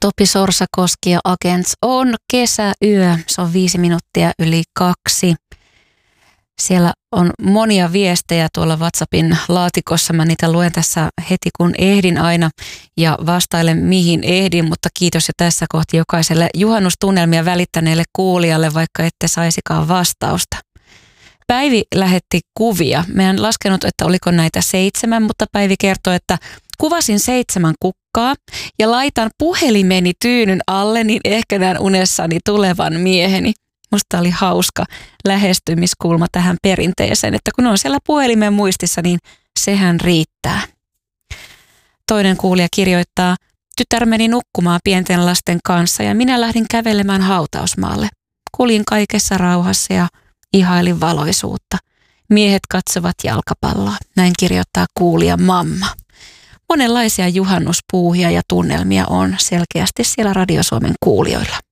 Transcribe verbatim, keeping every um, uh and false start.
Topi Sorsakoski ja Agents on kesäyö. Se on viisi minuuttia yli kaksi. Siellä on monia viestejä tuolla WhatsAppin laatikossa. Mä niitä luen tässä heti kun ehdin aina ja vastailen mihin ehdin, mutta kiitos jo tässä kohti jokaiselle juhannustunnelmia välittäneelle kuulijalle, vaikka ette saisikaan vastausta. Päivi lähetti kuvia. Mä en laskenut, että oliko näitä seitsemän, mutta Päivi kertoi, että kuvasin seitsemän kukkaa ja laitan puhelimeni tyynyn alle, niin ehkä näen unessani tulevan mieheni. Musta oli hauska lähestymiskulma tähän perinteeseen, että kun on siellä puhelimen muistissa, niin sehän riittää. Toinen kuulija kirjoittaa, tytär meni nukkumaan pienten lasten kanssa ja minä lähdin kävelemään hautausmaalle. Kuljin kaikessa rauhassa ja ihailin valoisuutta. Miehet katsovat jalkapalloa, näin kirjoittaa kuulija mamma. Monenlaisia juhannuspuuhia ja tunnelmia on selkeästi siellä Radio Suomen kuulijoilla.